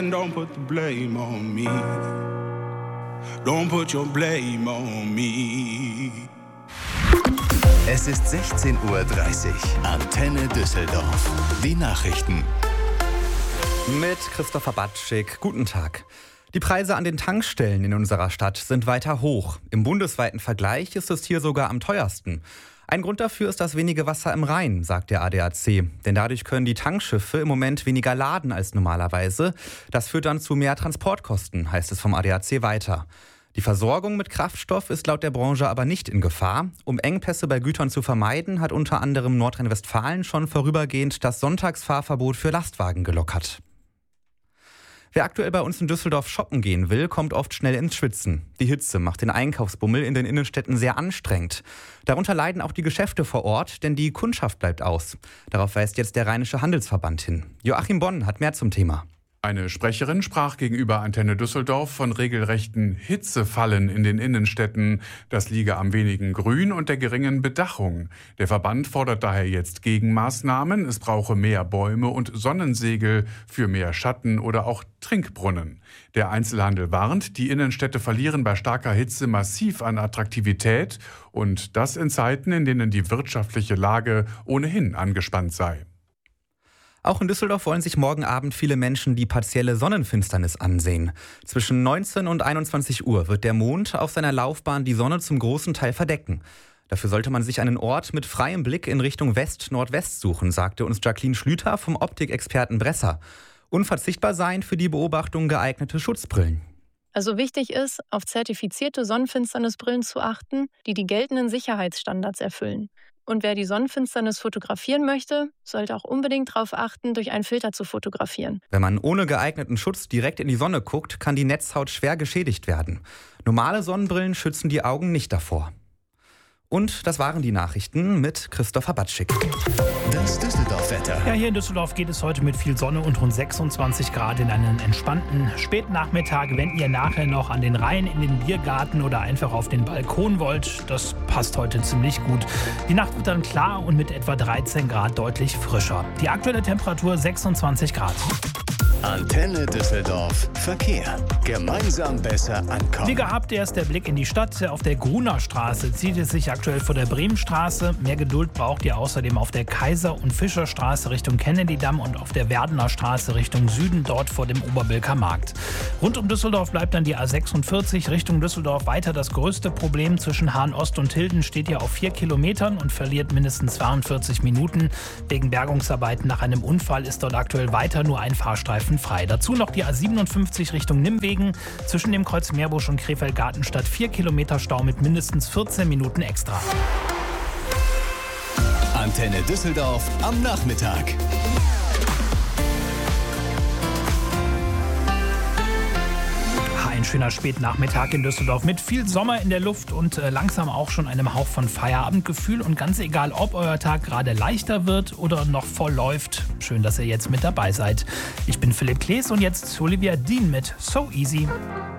Don't put the blame on me. Don't put your blame on me. Es ist 16:30 Uhr. Antenne Düsseldorf. Die Nachrichten. Mit Christopher Batschik. Guten Tag. Die Preise an den Tankstellen in unserer Stadt sind weiter hoch. Im bundesweiten Vergleich ist es hier sogar am teuersten. Ein Grund dafür ist das wenige Wasser im Rhein, sagt der ADAC. Denn dadurch können die Tankschiffe im Moment weniger laden als normalerweise. Das führt dann zu mehr Transportkosten, heißt es vom ADAC weiter. Die Versorgung mit Kraftstoff ist laut der Branche aber nicht in Gefahr. Um Engpässe bei Gütern zu vermeiden, hat unter anderem Nordrhein-Westfalen schon vorübergehend das Sonntagsfahrverbot für Lastwagen gelockert. Wer aktuell bei uns in Düsseldorf shoppen gehen will, kommt oft schnell ins Schwitzen. Die Hitze macht den Einkaufsbummel in den Innenstädten sehr anstrengend. Darunter leiden auch die Geschäfte vor Ort, denn die Kundschaft bleibt aus. Darauf weist jetzt der Rheinische Handelsverband hin. Joachim Bonn hat mehr zum Thema. Eine Sprecherin sprach gegenüber Antenne Düsseldorf von regelrechten Hitzefallen in den Innenstädten. Das liege am wenigen Grün und der geringen Bedachung. Der Verband fordert daher jetzt Gegenmaßnahmen. Es brauche mehr Bäume und Sonnensegel für mehr Schatten oder auch Trinkbrunnen. Der Einzelhandel warnt, die Innenstädte verlieren bei starker Hitze massiv an Attraktivität. Und das in Zeiten, in denen die wirtschaftliche Lage ohnehin angespannt sei. Auch in Düsseldorf wollen sich morgen Abend viele Menschen die partielle Sonnenfinsternis ansehen. Zwischen 19 und 21 Uhr wird der Mond auf seiner Laufbahn die Sonne zum großen Teil verdecken. Dafür sollte man sich einen Ort mit freiem Blick in Richtung West-Nordwest suchen, sagte uns Jacqueline Schlüter vom Optikexperten Bresser. Unverzichtbar seien für die Beobachtung geeignete Schutzbrillen. Also wichtig ist, auf zertifizierte Sonnenfinsternisbrillen zu achten, die die geltenden Sicherheitsstandards erfüllen. Und wer die Sonnenfinsternis fotografieren möchte, sollte auch unbedingt darauf achten, durch einen Filter zu fotografieren. Wenn man ohne geeigneten Schutz direkt in die Sonne guckt, kann die Netzhaut schwer geschädigt werden. Normale Sonnenbrillen schützen die Augen nicht davor. Und das waren die Nachrichten mit Christopher Batschik. Das Düsseldorf-Wetter. Ja, hier in Düsseldorf geht es heute mit viel Sonne und rund 26 Grad in einen entspannten Spätnachmittag. Wenn ihr nachher noch an den Rhein, in den Biergarten oder einfach auf den Balkon wollt, das passt heute ziemlich gut. Die Nacht wird dann klar und mit etwa 13 Grad deutlich frischer. Die aktuelle Temperatur 26 Grad. Antenne Düsseldorf. Verkehr. Gemeinsam besser ankommen. Wie gehabt, erst der Blick in die Stadt. Auf der Gruner Straße zieht es sich aktuell vor der Bremenstraße. Mehr Geduld braucht ihr außerdem auf der Kaiser- und Fischerstraße Richtung Kennedy-Damm und auf der Werdener Straße Richtung Süden, dort vor dem Oberbilker Markt. Rund um Düsseldorf bleibt dann die A46 Richtung Düsseldorf weiter das größte Problem. Zwischen Hahn-Ost und Hilden steht ihr auf 4 Kilometern und verliert mindestens 42 Minuten. Wegen Bergungsarbeiten nach einem Unfall ist dort aktuell weiter nur ein Fahrstreifen frei. Dazu noch die A57 Richtung Nimwegen. Zwischen dem Kreuz Meerbusch und Krefeld-Gartenstadt 4 Kilometer Stau mit mindestens 14 Minuten extra. Antenne Düsseldorf am Nachmittag. Ein schöner Spätnachmittag in Düsseldorf mit viel Sommer in der Luft und langsam auch schon einem Hauch von Feierabendgefühl. Und ganz egal, ob euer Tag gerade leichter wird oder noch voll läuft, schön, dass ihr jetzt mit dabei seid. Ich bin Philipp Klees und jetzt Olivia Dean mit So Easy.